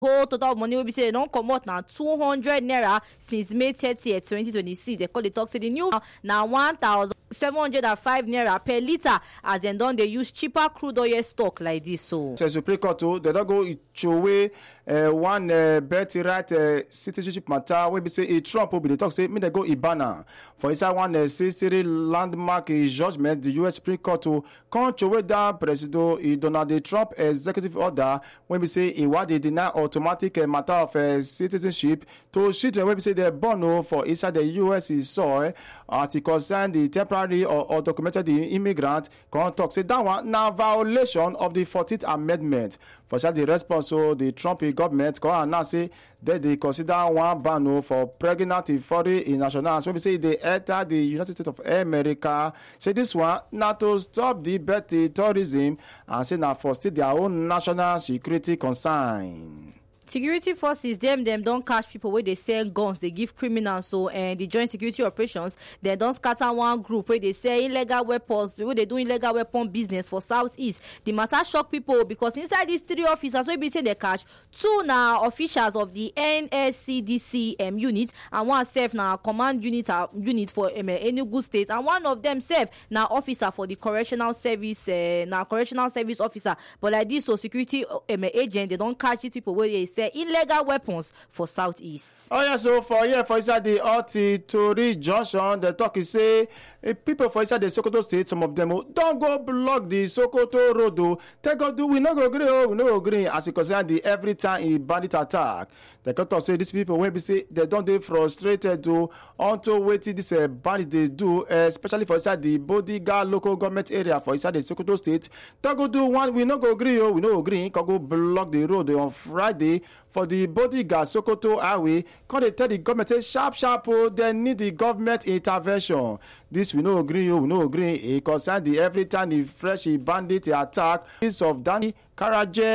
whole total money wey be say don comot na 200 naira since May 30th 2026. Dem call the talk say the new na 1,705 naira per litre as dem don dey use cheaper crude oil stock like this. So Supreme Court dem don go throway one birthright citizenship matter wey be say Trump bin dey talk say make dem go Ibana for inside one 63 landmark judgment. The US Supreme Court come throway down President Donald Trump executive order wey be say e wan dey deny automatic matter of citizenship to children wey be say dem born for inside the US soil as e concern the temporary or undocumented immigrant. Come talk say that one na violation of the 14th Amendment. For sure the response the Trump government come announce say that they consider one ban for pregnant foreign nationals wey be say they enter the United States of America. Say this one na to stop the birth tourism and say na for still their own national security concern. Security forces dem don catch people wey dey sell guns dey give criminals. So the joint security operations dem don scatter one group wey dey sell illegal weapons, wey dey do illegal weapon business for southeast. The matter shock people because inside these 3 officers wey be say they catch, 2 na officials of the NSCDC unit and one sef na command unit for Enugu State, and one of them sef na officer for the correctional service officer. But like this, so security agent they don catch these people wey dey sell illegal weapons for southeast. Oh yeah, so for inside the Oti-Tori Junction, the talk is say people for inside the Sokoto State, some of them don't go block the Sokoto road. They go do, we no go agree as it concern the every time a bandit attack. They can talk say these people when we say they don't they frustrated onto waiting this bandit they do, especially for inside the Bodyguard local government area for inside the Sokoto State. They go do one, we no go agree, can go block the road on Friday for the Bodyguard Sokoto highway. Can they tell the government say sharp they need the government intervention. This we no agree, it concern the every time the fresh bandit attack. Piece of Danny Karaje